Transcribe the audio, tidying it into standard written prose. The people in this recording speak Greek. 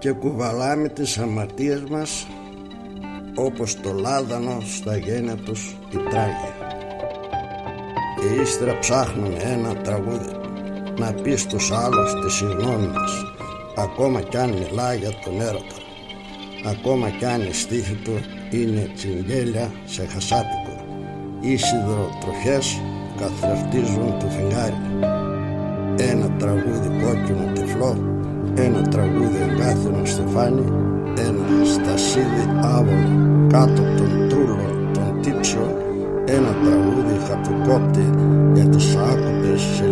και κουβαλάμε τις αμαρτίες μας όπως το λάδανο στα γένια τους οι τράγοι. Και ύστερα ψάχνουμε ένα τραγούδι να πει στους άλλους τη συγγνώμη μας, ακόμα κι αν μιλά για τον έρωτα, ακόμα κι αν η στίχη του είναι τσιγγέλια σε χασάπικο ή σιδηροτροχές που καθρεφτίζουν το φεγγάρι. Ένα τραγούδι κόκκινο τυφλό, ένα τραγούδι εγκάθινο στεφάνι, ένα στασίδι άβολο κάτω από τον τρούλο τον τύψο, ένα τραγούδι χαποκόπτη για τις άκουπες